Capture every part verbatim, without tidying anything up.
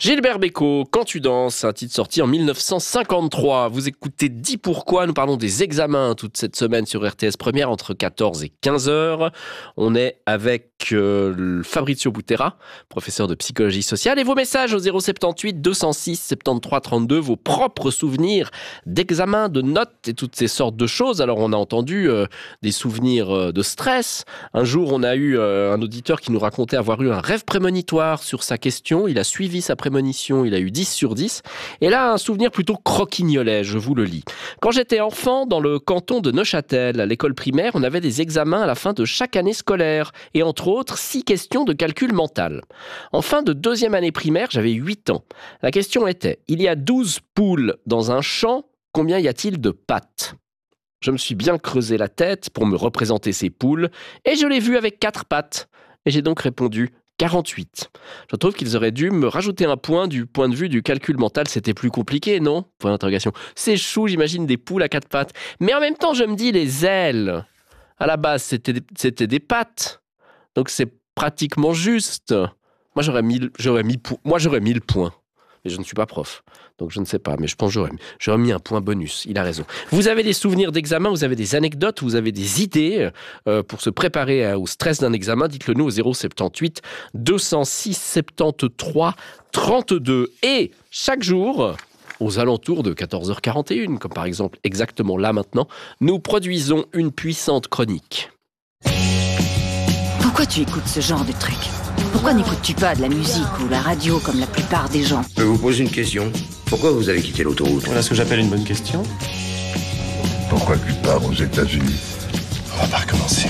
Gilbert Bécaud, Quand tu danses, un titre sorti en mille neuf cent cinquante-trois. Vous écoutez Dis pourquoi, nous parlons des examens toute cette semaine sur R T S Première entre quatorze et quinze heures. On est avec euh, Fabrizio Butera, professeur de psychologie sociale, et vos messages au zéro soixante-dix-huit deux cent six soixante-treize trente-deux, vos propres souvenirs d'examens, de notes et toutes ces sortes de choses. Alors on a entendu euh, des souvenirs euh, de stress. Un jour on a eu euh, un auditeur qui nous racontait avoir eu un rêve prémonitoire sur sa question. Il a suivi sa prémonition, il a eu dix sur dix. Et là, un souvenir plutôt croquignolet, je vous le lis. Quand j'étais enfant, dans le canton de Neuchâtel, à l'école primaire, on avait des examens à la fin de chaque année scolaire. Et entre autres, six questions de calcul mental. En fin de deuxième année primaire, j'avais huit ans. La question était, il y a douze poules dans un champ, combien y a-t-il de pattes ? Je me suis bien creusé la tête pour me représenter ces poules, et je l'ai vu avec quatre pattes. Et j'ai donc répondu quarante-huit. Je trouve qu'ils auraient dû me rajouter un point du point de vue du calcul mental. C'était plus compliqué, non ? Point d'interrogation. C'est chou, j'imagine des poules à quatre pattes. Mais en même temps, je me dis, les ailes, à la base, c'était des, c'était des pattes. Donc c'est pratiquement juste. Moi, j'aurais mis, j'aurais mis, moi, j'aurais mis le point. Mais je ne suis pas prof. Donc je ne sais pas, mais je pense que j'aurais, j'aurais mis un point bonus. Il a raison. Vous avez des souvenirs d'examen, vous avez des anecdotes, vous avez des idées euh, pour se préparer à, au stress d'un examen. Dites-le nous au zéro soixante-dix-huit deux cent six soixante-treize trente-deux. Et chaque jour, aux alentours de quatorze heures quarante et une, comme par exemple exactement là maintenant, nous produisons une puissante chronique. Pourquoi tu écoutes ce genre de truc ? Pourquoi n'écoutes-tu pas de la musique ou la radio comme la plupart des gens ? Je vous pose une question. Pourquoi vous avez quitté l'autoroute ? Voilà ce que j'appelle une bonne question. Pourquoi tu pars aux États-Unis ? On va pas recommencer.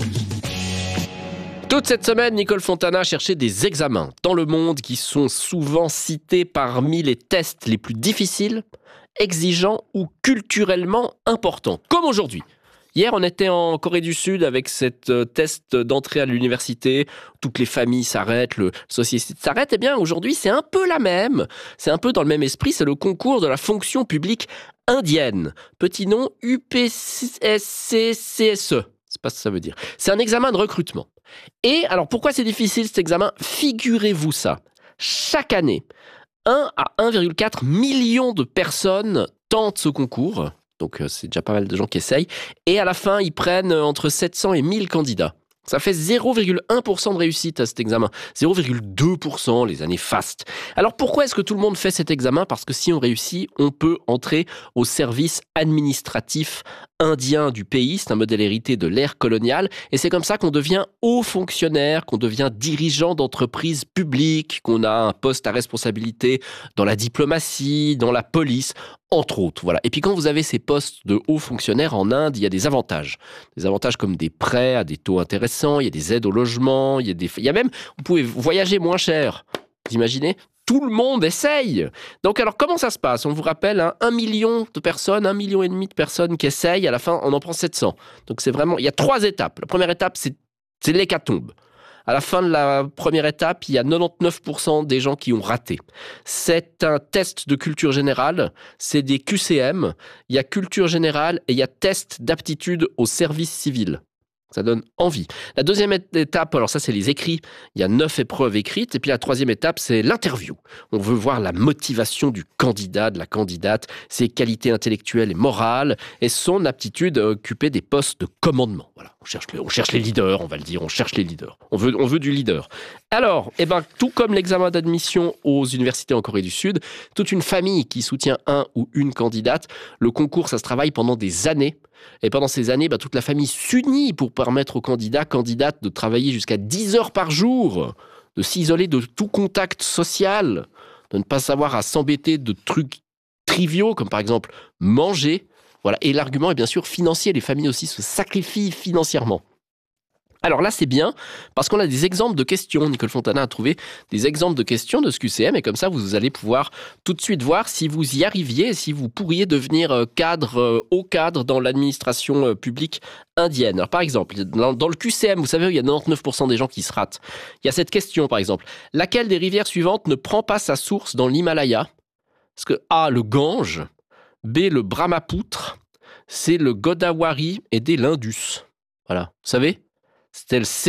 Toute cette semaine, Nicole Fontana a cherché des examens dans le monde qui sont souvent cités parmi les tests les plus difficiles, exigeants ou culturellement importants, comme aujourd'hui. Hier, on était en Corée du Sud avec cette test d'entrée à l'université. Toutes les familles s'arrêtent, le société s'arrête. Eh bien, aujourd'hui, c'est un peu la même. C'est un peu dans le même esprit. C'est le concours de la fonction publique indienne. Petit nom U P S C C S E. C'est pas ce que ça veut dire. C'est un examen de recrutement. Et alors, pourquoi c'est difficile cet examen ? Figurez-vous ça. Chaque année, un à un virgule quatre million de personnes tentent ce concours. Donc, c'est déjà pas mal de gens qui essayent. Et à la fin, ils prennent entre sept cents et mille candidats. Ça fait zéro virgule un pour cent de réussite à cet examen. zéro virgule deux pour cent les années fastes. Alors, pourquoi est-ce que tout le monde fait cet examen ? Parce que si on réussit, on peut entrer au service administratif indien du pays. C'est un modèle hérité de l'ère coloniale. Et c'est comme ça qu'on devient haut fonctionnaire, qu'on devient dirigeant d'entreprise publique, qu'on a un poste à responsabilité dans la diplomatie, dans la police, entre autres. Voilà. Et puis quand vous avez ces postes de hauts fonctionnaires en Inde, il y a des avantages. Des avantages comme des prêts à des taux intéressants, il y a des aides au logement, il y a, des... il y a même, vous pouvez voyager moins cher. Vous imaginez ? Tout le monde essaye. Donc alors comment ça se passe ? On vous rappelle, hein, un million de personnes, un million et demi de personnes qui essayent. À la fin, on en prend sept cents. Donc c'est vraiment, il y a trois étapes. La première étape, c'est, c'est l'hécatombe. À la fin de la première étape, il y a quatre-vingt-dix-neuf pour cent des gens qui ont raté. C'est un test de culture générale, c'est des Q C M. Il y a culture générale et il y a test d'aptitude au service civil. Ça donne envie. La deuxième étape, alors ça c'est les écrits, il y a neuf épreuves écrites. Et puis la troisième étape, c'est l'interview. On veut voir la motivation du candidat, de la candidate, ses qualités intellectuelles et morales, et son aptitude à occuper des postes de commandement. Voilà, on cherche, on cherche les leaders, on va le dire, on cherche les leaders. On veut, on veut du leader. Alors, eh ben, tout comme l'examen d'admission aux universités en Corée du Sud, toute une famille qui soutient un ou une candidate, le concours, ça se travaille pendant des années. Et pendant ces années, bah, toute la famille s'unit pour permettre aux candidats, candidates de travailler jusqu'à dix heures par jour, de s'isoler de tout contact social, de ne pas savoir à s'embêter de trucs triviaux, comme par exemple manger. Voilà. Et l'argument est bien sûr financier. Les familles aussi se sacrifient financièrement. Alors là, c'est bien, parce qu'on a des exemples de questions. Nicole Fontana a trouvé des exemples de questions de ce Q C M, et comme ça, vous allez pouvoir tout de suite voir si vous y arriviez, et si vous pourriez devenir cadre, haut cadre dans l'administration publique indienne. Alors par exemple, dans, dans le Q C M, vous savez, il y a quatre-vingt-dix-neuf pour cent des gens qui se ratent. Il y a cette question, par exemple. Laquelle des rivières suivantes ne prend pas sa source dans l'Himalaya ? Est-ce que A, le Gange, B, le Brahmapoutre, C, le Godavari, et D, l'Indus. Voilà, vous savez ? C'était le C.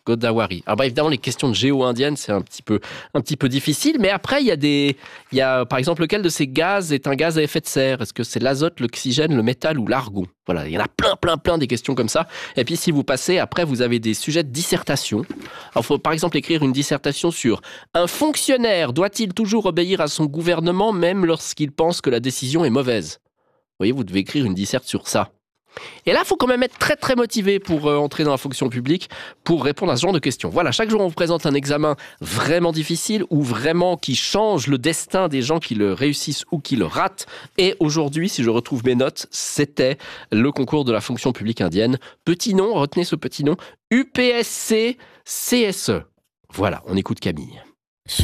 Godavari. Alors bah, évidemment, les questions de géo indienne, c'est un petit peu, un petit peu difficile. Mais après, il y a des, il y a par exemple lequel de ces gaz est un gaz à effet de serre ? Est-ce que c'est l'azote, l'oxygène, le métal ou l'argon ? Voilà, il y en a plein, plein, plein des questions comme ça. Et puis si vous passez, après, vous avez des sujets de dissertation. Alors, il faut par exemple écrire une dissertation sur un fonctionnaire doit-il toujours obéir à son gouvernement même lorsqu'il pense que la décision est mauvaise ? Vous voyez, vous devez écrire une disserte sur ça. Et là, il faut quand même être très très motivé pour euh, entrer dans la fonction publique, pour répondre à ce genre de questions. Voilà, chaque jour on vous présente un examen vraiment difficile ou vraiment qui change le destin des gens qui le réussissent ou qui le ratent. Et aujourd'hui, si je retrouve mes notes, c'était le concours de la fonction publique indienne. Petit nom, retenez ce petit nom, U P S C C S E. Voilà, on écoute Camille.